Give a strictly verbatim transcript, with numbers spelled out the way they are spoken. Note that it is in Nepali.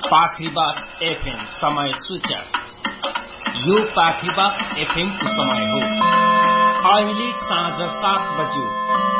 पाखरीबास एफएम समय सूचक। यो पाखरीबास एफएम को समय हो अहिले साँझ सात बज्यो।